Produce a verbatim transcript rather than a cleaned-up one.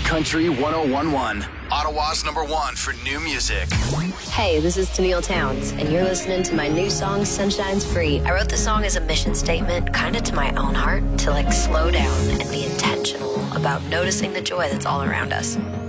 Country one oh one point one. Ottawa's number one for new music. Hey, this is Tennille Towns, and you're listening to my new song, Sunshine's Free. I wrote the song as a mission statement, kind of to my own heart, to like slow down and be intentional about noticing the joy that's all around us.